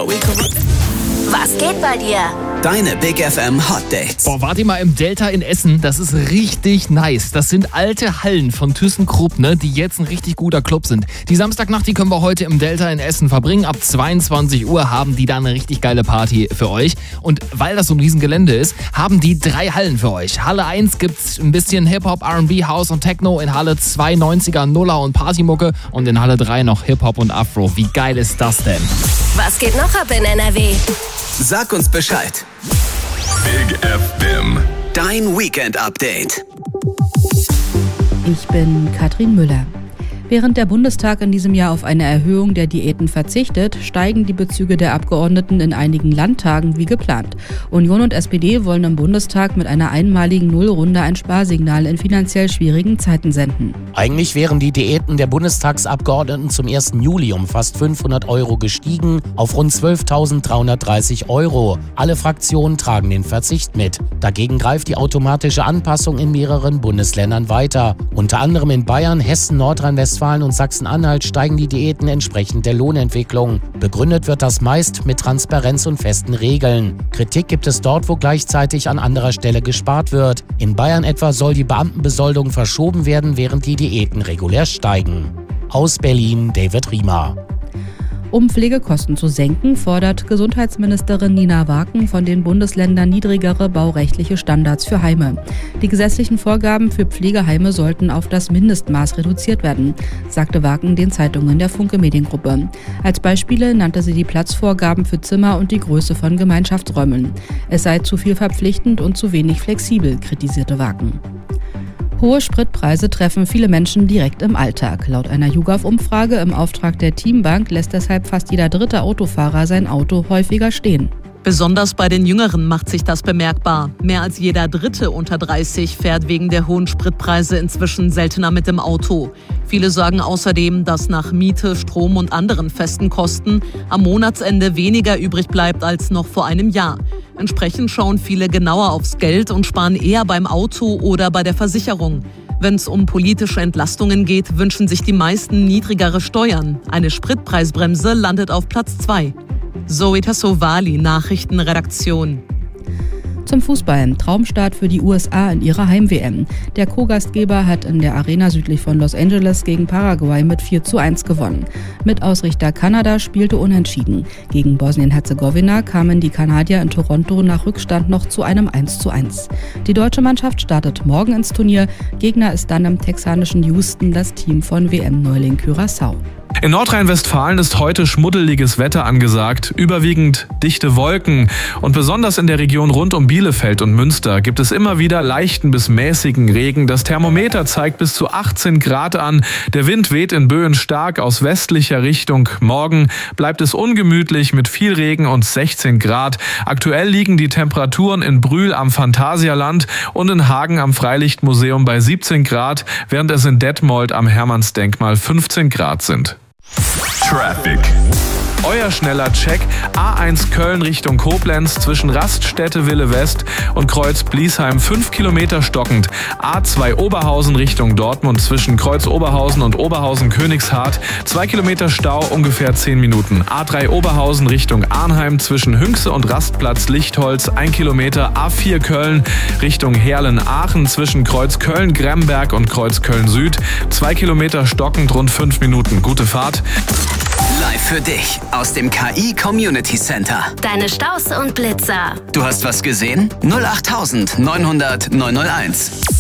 Was geht bei dir? Deine Big FM Hot Dates. Boah, wart ihr mal im Delta in Essen? Das ist richtig nice. Das sind alte Hallen von ThyssenKrupp, ne, die jetzt ein richtig guter Club sind. Die Samstagnacht, die können wir heute im Delta in Essen verbringen. Ab 22 Uhr haben die da eine richtig geile Party für euch. Und weil das so ein Riesengelände ist, haben die 3 Hallen für euch. Halle 1 gibt's ein bisschen Hip-Hop, R&B, House und Techno. In Halle 2 90er, Nuller und Partymucke. Und in Halle 3 noch Hip-Hop und Afro. Wie geil ist das denn? Was geht noch ab in NRW? Sag uns Bescheid. Big FM. Dein Weekend-Update. Ich bin Katrin Müller. Während der Bundestag in diesem Jahr auf eine Erhöhung der Diäten verzichtet, steigen die Bezüge der Abgeordneten in einigen Landtagen wie geplant. Union und SPD wollen im Bundestag mit einer einmaligen Nullrunde ein Sparsignal in finanziell schwierigen Zeiten senden. Eigentlich wären die Diäten der Bundestagsabgeordneten zum 1. Juli um fast 500 € gestiegen auf rund 12.330 €. Alle Fraktionen tragen den Verzicht mit. Dagegen greift die automatische Anpassung in mehreren Bundesländern weiter. Unter anderem in Bayern, Hessen, Nordrhein-Westfalen und Sachsen-Anhalt steigen die Diäten entsprechend der Lohnentwicklung. Begründet wird das meist mit Transparenz und festen Regeln. Kritik gibt es dort, wo gleichzeitig an anderer Stelle gespart wird. In Bayern etwa soll die Beamtenbesoldung verschoben werden, während die Diäten regulär steigen. Aus Berlin, David Riemer. Um Pflegekosten zu senken, fordert Gesundheitsministerin Nina Waken von den Bundesländern niedrigere baurechtliche Standards für Heime. Die gesetzlichen Vorgaben für Pflegeheime sollten auf das Mindestmaß reduziert werden, sagte Waken den Zeitungen der Funke Mediengruppe. Als Beispiele nannte sie die Platzvorgaben für Zimmer und die Größe von Gemeinschaftsräumen. Es sei zu viel verpflichtend und zu wenig flexibel, kritisierte Waken. Hohe Spritpreise treffen viele Menschen direkt im Alltag. Laut einer YouGov-Umfrage im Auftrag der Teambank lässt deshalb fast jeder dritte Autofahrer sein Auto häufiger stehen. Besonders bei den Jüngeren macht sich das bemerkbar. Mehr als jeder Dritte unter 30 fährt wegen der hohen Spritpreise inzwischen seltener mit dem Auto. Viele sagen außerdem, dass nach Miete, Strom und anderen festen Kosten am Monatsende weniger übrig bleibt als noch vor einem Jahr. Entsprechend schauen viele genauer aufs Geld und sparen eher beim Auto oder bei der Versicherung. Wenn es um politische Entlastungen geht, wünschen sich die meisten niedrigere Steuern. Eine Spritpreisbremse landet auf Platz 2. Zoe Tassovali, Nachrichtenredaktion. Zum Fußball. Traumstart für die USA in ihrer Heim-WM. Der Co-Gastgeber hat in der Arena südlich von Los Angeles gegen Paraguay mit 4:1 gewonnen. Mitausrichter Kanada spielte unentschieden. Gegen Bosnien-Herzegowina kamen die Kanadier in Toronto nach Rückstand noch zu einem 1:1. Die deutsche Mannschaft startet morgen ins Turnier. Gegner ist dann im texanischen Houston das Team von WM-Neuling Curaçao. In Nordrhein-Westfalen ist heute schmuddeliges Wetter angesagt, überwiegend dichte Wolken. Und besonders in der Region rund um Bielefeld und Münster gibt es immer wieder leichten bis mäßigen Regen. Das Thermometer zeigt bis zu 18 Grad an. Der Wind weht in Böen stark aus westlicher Richtung. Morgen bleibt es ungemütlich mit viel Regen und 16 Grad. Aktuell liegen die Temperaturen in Brühl am Phantasialand und in Hagen am Freilichtmuseum bei 17 Grad, während es in Detmold am Hermannsdenkmal 15 Grad sind. Traffic. Euer schneller Check: A1 Köln Richtung Koblenz zwischen Raststätte Wille West und Kreuz Bliesheim 5 Kilometer stockend. A2 Oberhausen Richtung Dortmund zwischen Kreuz Oberhausen und Oberhausen Königshardt 2 Kilometer Stau, ungefähr 10 Minuten. A3 Oberhausen Richtung Arnheim zwischen Hünxe und Rastplatz Lichtholz 1 Kilometer. A4 Köln Richtung Herlen-Aachen zwischen Kreuz Köln-Gremberg und Kreuz Köln Süd 2 Kilometer stockend, rund 5 Minuten. Gute Fahrt. Live für dich aus dem KI Community Center. Deine Staus und Blitzer. Du hast was gesehen? 08900 901.